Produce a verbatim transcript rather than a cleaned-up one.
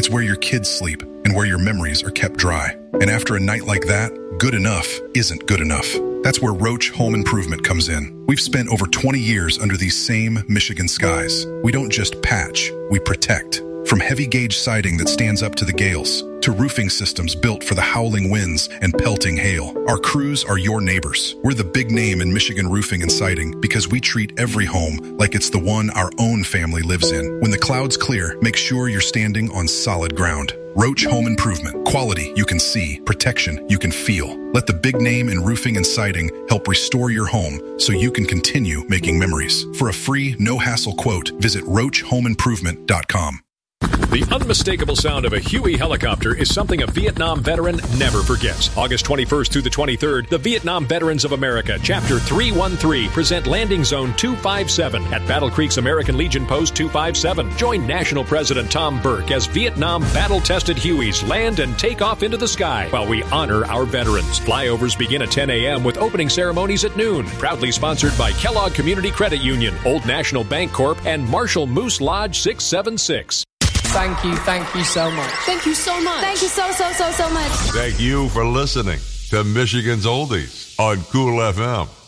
It's where your kids sleep and where your memories are kept dry. And after a night like that, good enough isn't good enough. That's where Roach Home Improvement comes in. We've spent over twenty years under these same Michigan skies. We don't just patch, we protect. From heavy gauge siding that stands up to the gales, to roofing systems built for the howling winds and pelting hail, our crews are your neighbors. We're the big name in Michigan roofing and siding because we treat every home like it's the one our own family lives in. When the clouds clear, make sure you're standing on solid ground. Roach Home Improvement. Quality you can see, protection you can feel. Let the big name in roofing and siding help restore your home so you can continue making memories. For a free, no-hassle quote, visit roach home improvement dot com. The unmistakable sound of a Huey helicopter is something a Vietnam veteran never forgets. August twenty-first through the twenty-third, the Vietnam Veterans of America, Chapter three one three, present Landing Zone two five seven at Battle Creek's American Legion Post two five seven. Join National President Tom Burke as Vietnam battle-tested Hueys land and take off into the sky while we honor our veterans. Flyovers begin at ten a.m. with opening ceremonies at noon. Proudly sponsored by Kellogg Community Credit Union, Old National Bank Corp, and Marshall Moose Lodge six seven six. Thank you, thank you so much. Thank you so much. Thank you so, so, so, so much. Thank you for listening to Michigan's Oldies on Cool F M.